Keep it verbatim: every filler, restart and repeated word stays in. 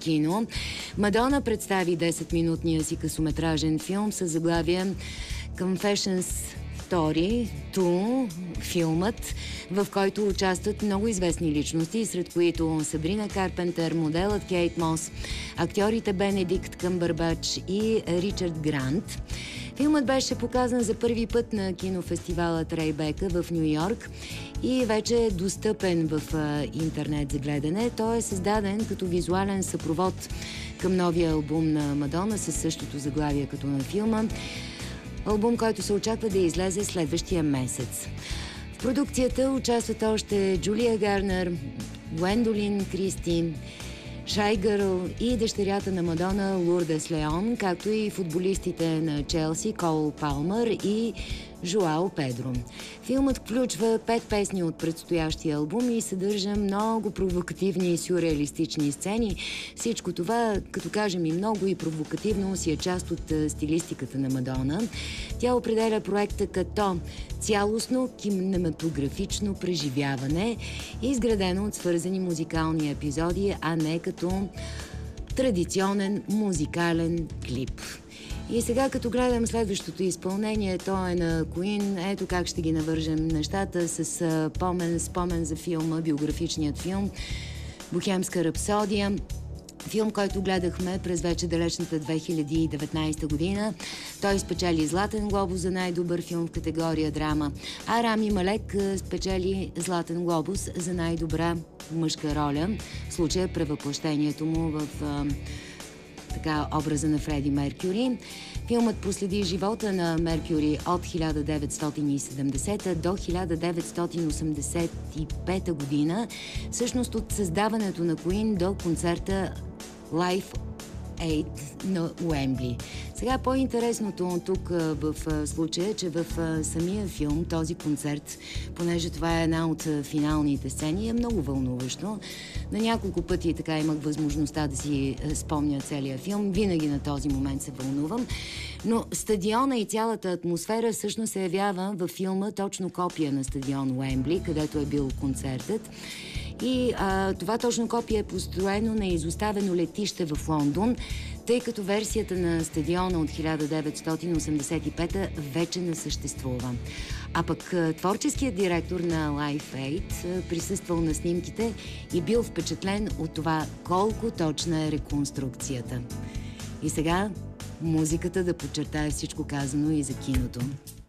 кино. Мадона представи десетминутния си късометражен филм с заглавие Confessions Story two, филмът, в който участват много известни личности, сред които Сабрина Карпентър, моделът Кейт Мос, актьорите Бенедикт Къмбърбач и Ричард Грант. Филмът беше показан за първи път на кинофестивала Трайбека в Ню Йорк и вече е достъпен в интернет за гледане. Той е създаден като визуален съпровод към новия албум на Мадона със същото заглавие като на филма. Албум, който се очаква да излезе следващия месец. В продукцията участват още Джулия Гарнер, Гвендолин Кристи, Шай Гърл и дъщерята на Мадона Лурдес Леон, както и футболистите на Челси Кол Палмър и Жоао Педро. Филмът включва пет песни от предстоящия албум и съдържа много провокативни и сюрреалистични сцени. Всичко това, като кажем и много и провокативно, си е част от стилистиката на Мадона. Тя определя проекта като цялостно кинематографично преживяване, изградено от свързани музикални епизоди, а не като традиционен музикален клип. И сега, като гледам следващото изпълнение, то е на Queen, ето как ще ги навържем нещата с помен, спомен за филма, биографичният филм Бохемска рапсодия. Филм, който гледахме през вече далечната две хиляди и деветнадесета година. Той спечели Златен глобус за най-добър филм в категория драма, а Рами Малек спечели Златен глобус за най-добра мъжка роля. В случая превъплъщението му в а, така, образа на Фреди Меркюри. Филмът проследи живота на Меркюри от хиляда деветстотин и седемдесета до хиляда деветстотин осемдесет и пета година, всъщност от създаването на Queen до концерта Live Aid на Уембли. Сега по-интересното тук в случая е, че в самия филм този концерт, понеже това е една от финалните сцени, е много вълнуващо. На няколко пъти така имах възможността да си спомня целия филм. Винаги на този момент се вълнувам. Но стадиона и цялата атмосфера всъщност се явява във филма точно копия на стадион Уембли, където е бил концертът. И а, това точно копие е построено на изоставено летище в Лондон, тъй като версията на стадиона от хиляда деветстотин осемдесет и пета вече не съществува. А пък творческият директор на Live Aid присъствал на снимките и бил впечатлен от това колко точна е реконструкцията. И сега музиката да подчертае всичко казано и за киното.